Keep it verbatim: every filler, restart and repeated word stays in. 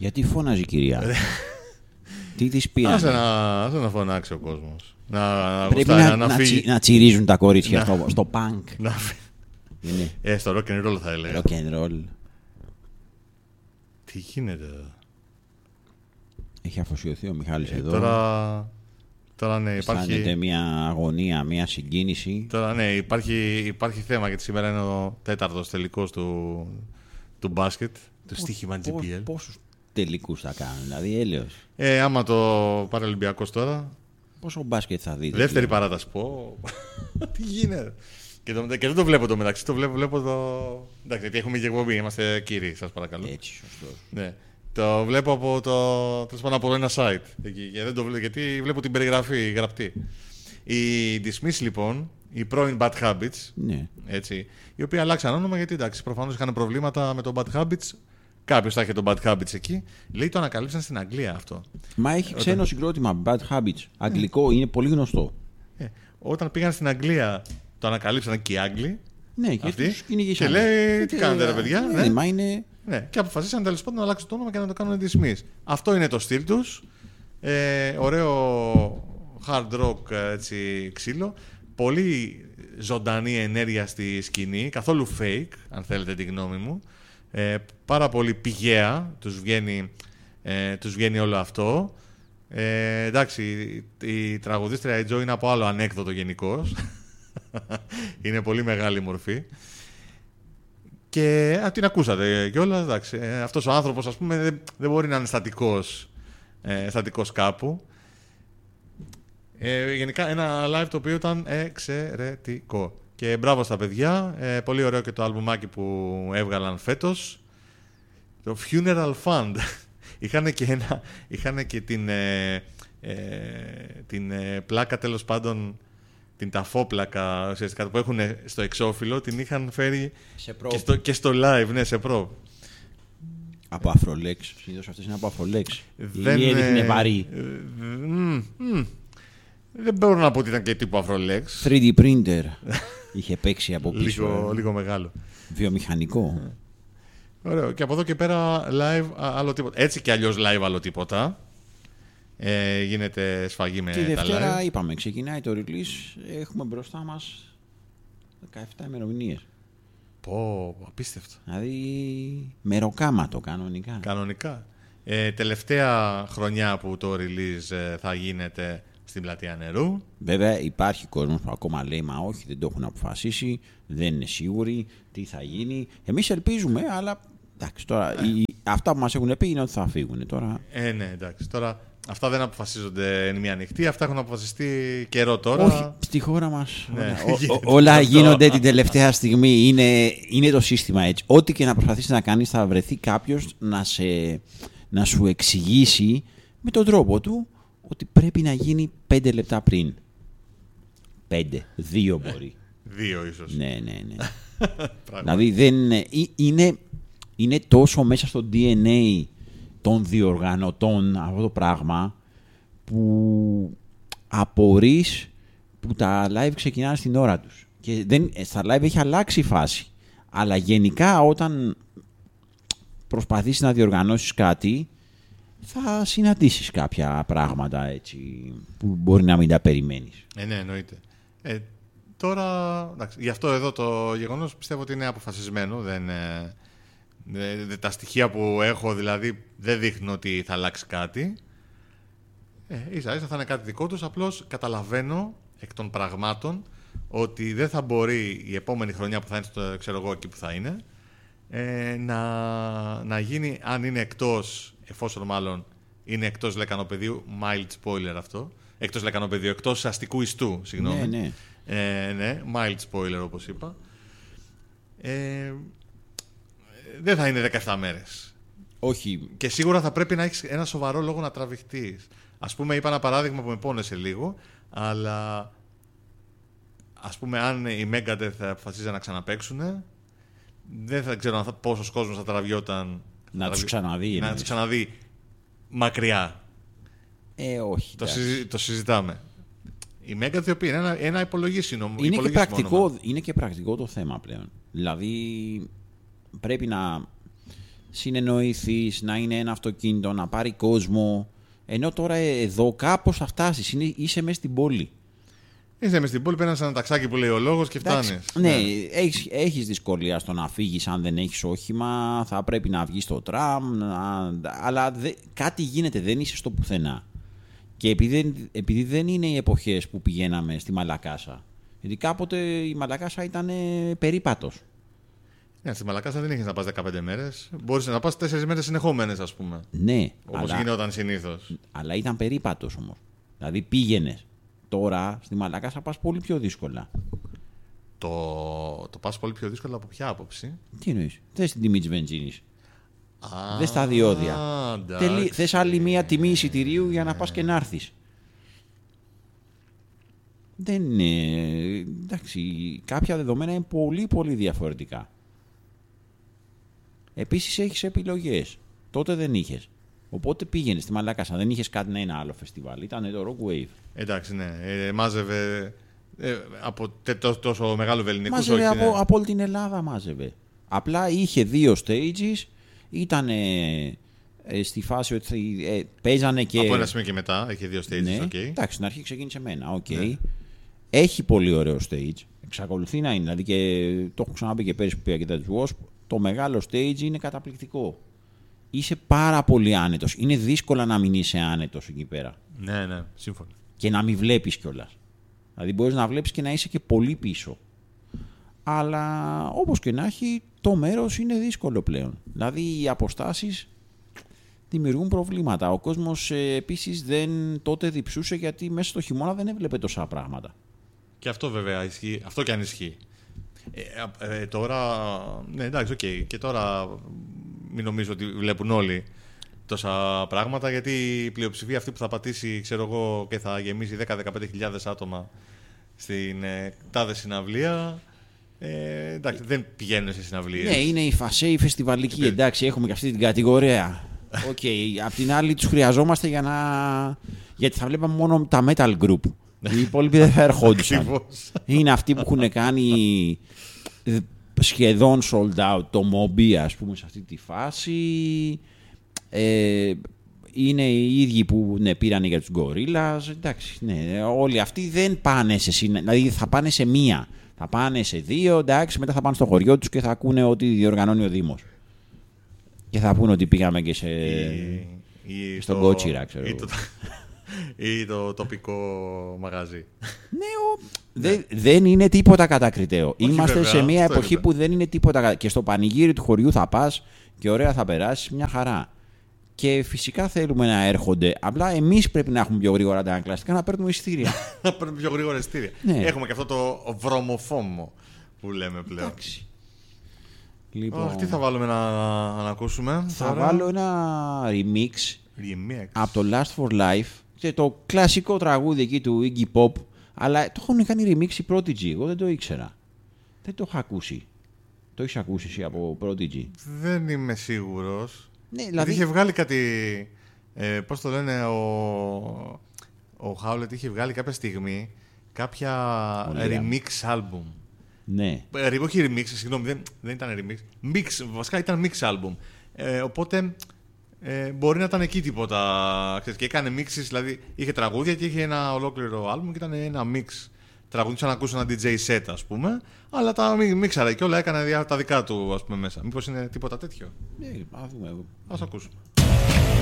Γιατί φώναζε η κυρία. Τι της πήραν. Άσε να, να φωνάξει ο κόσμος. Να, να πρέπει γουστάει, να, να, να, φύγει. τσι, να τσιρίζουν τα κορίτσια Να. στο, στο punk. Να, Είναι. ε, στο rock and roll θα έλεγα. Rock and roll. Τι γίνεται εδώ. Έχει αφοσιωθεί ο Μιχάλης Ε, εδώ. τώρα, τώρα ναι, υπάρχει, αισθάνεται μια αγωνία, μια συγκίνηση. τώρα, ναι, υπάρχει, υπάρχει θέμα γιατί σήμερα είναι ο τέταρτος τελικός του, του μπάσκετ, του στοίχημα τζι πι ελ. Πόσους τελικούς θα κάνουν, δηλαδή έλεος. Ε, άμα το πάρει ο Ολυμπιακός τώρα, Πόσο μπάσκετ θα δείτε. δεύτερη κύριε? παράταση πω. Τι γίνεται. Και, το, και δεν το βλέπω το μεταξύ, το βλέπω, βλέπω το... Εντάξει, γιατί έχουμε και εκπομπή, είμαστε κύριοι, σας παρακαλώ. Έτσι, σωστό. Ναι. Το βλέπω από, το, τέλος πάντων, από ένα site. Εκεί, και δεν το βλέπω, γιατί βλέπω την περιγραφή γραπτή. Η Dismiss λοιπόν, οι πρώην Bad Habits, Ναι. έτσι, οι οποίοι αλλάξαν όνομα γιατί εντάξει, προφανώς είχαν προβλήματα με το Bad Habits. Κάποιος θα είχε το Bad Habits εκεί. Λέει το ανακαλύψαν στην Αγγλία αυτό. Μα έχει ξένο συγκρότημα, Bad Habits. Αγγλικό, είναι πολύ γνωστό. Ε, όταν πήγαν στην Αγγλία, το ανακαλύψαν και οι Άγγλοι. Ναι, και Αυτοί. τους κυνηγήσαν. Και λέει, Ε, τι κάνετε, ρε παιδιά. Ναι, Ναι. μα είναι... Ναι, και αποφασίσαν τέλος πάντων να αλλάξουν το όνομα και να το κάνουν Dismiss. Αυτό είναι το στυλ τους. Ε, ωραίο hard rock έτσι, ξύλο. Πολύ ζωντανή ενέργεια στη σκηνή. Καθόλου fake, αν θέλετε τη γνώμη μου. Ε, πάρα πολύ πηγαία τους βγαίνει, ε, τους βγαίνει όλο αυτό. Ε, εντάξει, η, η τραγουδίστρια η Τζο είναι από άλλο ανέκδοτο γενικώς. Είναι πολύ μεγάλη μορφή. Και α, την ακούσατε κιόλας, εντάξει. Ε, αυτός ο άνθρωπος, ας πούμε, δεν, δεν μπορεί να είναι στατικός, ε, στατικός κάπου. Ε, γενικά ένα live το οποίο ήταν εξαιρετικό. Και μπράβο στα παιδιά. Ε, πολύ ωραίο και το αλμπουμάκι που έβγαλαν φέτος. Το Funeral Fund. είχαν, και ένα, είχαν και την, ε, ε, την ε, πλάκα, τέλος πάντων, την ταφόπλακα ουσιαστικά που έχουν στο εξώφυλλο, την είχαν φέρει Σε προ... και, στο, και στο live, ναι, σε προ. Από Αφρολέξ. Συνήθως αυτές είναι από Αφρολέξ. Δεν Η έδειχνε ε, βαρύ. ε, μ, μ, δεν μπορώ να πω ότι ήταν και τύπου Afrolex. θρι ντι printer. Είχε παίξει από πίσω. Λίγο, ε. λίγο μεγάλο. Βιομηχανικό. Ωραίο. Και από εδώ και πέρα live α, άλλο τίποτα. Έτσι και αλλιώς live άλλο τίποτα. Ε, γίνεται σφαγή με Τη τα Δευτέρα live. είπαμε, ξεκινάει το release. Έχουμε μπροστά μας δεκαεπτά ημερομηνίες. Πω, απίστευτο. Δηλαδή μεροκάματο κανονικά. Κανονικά. Ε, τελευταία χρονιά που το release ε, θα γίνεται στην Πλατεία Νερού. Βέβαια υπάρχει κόσμος που ακόμα λέει μα όχι, δεν το έχουν αποφασίσει, δεν είναι σίγουροι τι θα γίνει. Εμείς ελπίζουμε, αλλά εντάξει, τώρα, Ε. οι, αυτά που μας έχουν πει είναι ότι θα φύγουν τώρα. Ε, ναι, εντάξει. Τώρα αυτά δεν αποφασίζονται εν μία νυχτή. Αυτά έχουν αποφασιστεί καιρό τώρα. Όχι, στη χώρα μας Ναι, όλα, ο- γίνεται ο- όλα αυτό. γίνονται την τελευταία στιγμή. Είναι, είναι το σύστημα έτσι. Ό,τι και να προσπαθήσεις να κάνεις θα βρεθεί κάποιος να, σε, να σου εξηγήσει με τον τρόπο του ότι πρέπει να γίνει πέντε λεπτά πριν. Πέντε, δύο μπορεί. Δύο ίσως. Ναι, ναι, ναι. Πράγμα. Δηλαδή δεν είναι, είναι, είναι τόσο μέσα στο ντι εν έι των διοργανωτών αυτό το πράγμα που απορείς που τα live ξεκινάνε στην ώρα τους. Και δεν, στα live έχει αλλάξει η φάση. Αλλά γενικά όταν προσπαθείς να διοργανώσεις κάτι θα συναντήσεις κάποια πράγματα έτσι που μπορεί να μην τα περιμένεις. Ε, ναι, εννοείται. Ε, τώρα, εντάξει, γι' αυτό εδώ το γεγονός πιστεύω ότι είναι αποφασισμένο. Δεν, ε, δε- δε- τα στοιχεία που έχω δηλαδή δεν δείχνουν ότι θα αλλάξει κάτι. Ε, ίσα ίσα θα είναι κάτι δικό τους. Απλώς καταλαβαίνω εκ των πραγμάτων ότι δεν θα μπορεί η επόμενη χρονιά που θα είναι στο, ξέρω εγώ, εκεί που θα είναι, ε, να, να γίνει, αν είναι εκτός, εφόσον μάλλον είναι εκτός λεκανοπεδίου, mild spoiler αυτό, εκτός λεκανοπεδίου, εκτός αστικού ιστού, συγγνώμη. Ναι, ναι. Ε, ναι, mild spoiler όπως είπα. Ε, δεν θα είναι δεκαεπτά μέρες. Όχι. Και σίγουρα θα πρέπει να έχεις ένα σοβαρό λόγο να τραβηχτείς. Ας πούμε, είπα ένα παράδειγμα που με πόνεσε λίγο, αλλά ας πούμε, αν οι Megadeth αποφασίζουν να ξαναπαίξουν, δεν θα ξέρω αν θα, πόσος κόσμος θα τραβιόταν Να τους ξαναδεί. να εννοείς. τους ξαναδεί μακριά. Ε, όχι. Το, εντάξει. συζη, το συζητάμε. Οι Megadeth, οι οποίοι είναι ένα, ένα υπολογίσιμο Είναι και, υπολογίσιμο πρακτικό, όνομα. είναι και πρακτικό το θέμα πλέον. Δηλαδή πρέπει να, συνεννοηθείς, να είναι ένα αυτοκίνητο, να πάρει κόσμο. Ενώ τώρα εδώ κάπως θα φτάσεις, είναι, είσαι μέσα στην πόλη. Είσαι μέσα στην πόλη, παίρνεις ένα ταξάκι που λέει ο λόγος και φτάνεις. Ναι, ναι. Έχεις, έχεις δυσκολία στο να φύγεις αν δεν έχεις όχημα, θα πρέπει να βγεις στο τραμ, να, αλλά δε, κάτι γίνεται, δεν είσαι στο πουθενά. Και επειδή, επειδή δεν είναι οι εποχές που πηγαίναμε στη Μαλακάσα, γιατί κάποτε η Μαλακάσα ήταν περίπατος. Ναι, στη Μαλακάσα δεν είχες να πας δεκαπέντε μέρες. Μπορείς να πας τέσσερις μέρες συνεχόμενες, ας πούμε. Ναι. Όπως αλλά, γινόταν συνήθως. Αλλά ήταν περίπατος όμως. Δηλαδή πήγαινες. Τώρα στη Μαλακάσα πας πολύ πιο δύσκολα. Το, το πας πολύ πιο δύσκολα από ποια άποψη? Τι εννοείς? Θες την τιμή της βενζίνης. Δες τα διόδια. Τελεί, θες άλλη μία τιμή εισιτηρίου για να πας και να έρθεις. Δεν είναι... Εντάξει, κάποια δεδομένα είναι πολύ πολύ διαφορετικά. Επίσης έχεις επιλογές. Τότε δεν είχες. Οπότε πήγαινε στη Μαλακάσα. Δεν είχες κάτι να είναι άλλο φεστιβάλ. Ήταν το Rock Wave. Εντάξει, ναι. Ε, μάζευε ε, από τ, τόσο μεγάλο βελληνικό. Μάζευε από, ναι. από όλη την Ελλάδα μάζευε. Απλά είχε δύο stages. Ήταν ε, στη φάση ότι ε, παίζανε και... Από ένα σημείο και μετά είχε δύο stages. Ναι. Okay. Εντάξει, στην αρχή ξεκίνησε εμένα. Okay. Ναι. Έχει πολύ ωραίο stage. Εξακολουθεί να είναι. Δηλαδή και το έχω ξαναπεί και πέρυσι που πήγα και τα Wasp. Το μεγάλο stage είναι καταπληκτικό. Είσαι πάρα πολύ άνετος. Είναι δύσκολο να μην είσαι άνετος εκεί πέρα. Ναι, ναι, σύμφωνα. Και να μην βλέπεις κιόλας. Δηλαδή μπορείς να βλέπεις και να είσαι και πολύ πίσω. Αλλά όπως και να έχει, το μέρος είναι δύσκολο πλέον. Δηλαδή οι αποστάσεις δημιουργούν προβλήματα. Ο κόσμος ε, επίσης δεν τότε διψούσε γιατί μέσα στο χειμώνα δεν έβλεπε τόσα πράγματα. Και αυτό βέβαια ισχύει. Αυτό και αν ισχύει. Ε, ε, τώρα, ναι, εντάξει, okay. Και τώρα μην νομίζω ότι βλέπουν όλοι τόσα πράγματα, γιατί η πλειοψηφία αυτή που θα πατήσει, ξέρω εγώ, και θα γεμίσει δέκα με δεκαπέντε χιλιάδες άτομα στην ε, τάδε συναυλία, ε, εντάξει, δεν πηγαίνουν σε συναυλίες. Ναι, είναι η φασέ, η φεστιβαλική, και... εντάξει, έχουμε και αυτή την κατηγορία. Οκ, okay. Απ' την άλλη τους χρειαζόμαστε για να... γιατί θα βλέπαμε μόνο τα metal group. Οι υπόλοιποι δεν θα ερχόντουσαν. Είναι αυτοί που έχουν κάνει σχεδόν sold out το Moby, ας πούμε, σε αυτή τη φάση. Ε, είναι οι ίδιοι που ναι, πήραν για τους Gorillaz. Εντάξει, ναι, όλοι αυτοί δεν πάνε σε συνα... δηλαδή θα πάνε σε μία. Θα πάνε σε δύο, εντάξει, μετά θα πάνε στο χωριό τους και θα ακούνε ότι διοργανώνει ο Δήμος. Και θα πούνε ότι πήγαμε και σε... ή, ή στον το... Κότσιρα, ξέρω. Ή το... ή το τοπικό μαγαζί. Ναι, ο... Δε, δεν είναι τίποτα κατακριτέο. Όχι, είμαστε βέβαια, σε μια εποχή έλεγα. που δεν είναι τίποτα κατα... και στο πανηγύρι του χωριού θα πας και ωραία θα περάσεις, μια χαρά. Και φυσικά θέλουμε να έρχονται. Απλά εμείς πρέπει να έχουμε πιο γρήγορα τα ανακλαστικά να παίρνουμε εισιτήρια. Να παίρνουμε πιο γρήγορα εισιτήρια. Ναι. Έχουμε και αυτό το βρωμοφόμο που λέμε πλέον. Εντάξει. Λοιπόν, oh, τι θα βάλουμε να, να ακούσουμε? Θα τώρα? βάλω ένα remix, remix από το Last for Life. Και το κλασικό τραγούδι εκεί του Iggy Pop. Αλλά το έχουν κάνει remix η Prodigy. Εγώ δεν το ήξερα. Δεν το είχα ακούσει. Το έχεις ακούσει εσύ από Prodigy? Δεν είμαι σίγουρος. Ναι, δηλαδή... είχε βγάλει κάτι... Ε, πώς το λένε, ο, ο Howlett είχε βγάλει κάποια στιγμή κάποια Πολύ remix album. Ναι. Ε, όχι remix, συγγνώμη, δεν, δεν ήταν remix. Mix, βασικά ήταν mix album. Ε, οπότε ε, μπορεί να ήταν εκεί τίποτα. Ξέρεις, και έκανε mixes, δηλαδή είχε τραγούδια και είχε ένα ολόκληρο album και ήταν ένα mix. Τραγουδούσαν να ακούσουν ένα ντι τζέι set, ας πούμε, αλλά τα μίξαρα και όλα έκανε τα δικά του, ας πούμε, μέσα. Μήπως είναι τίποτα τέτοιο? Ναι, ας δούμε. Ας ακούσουμε.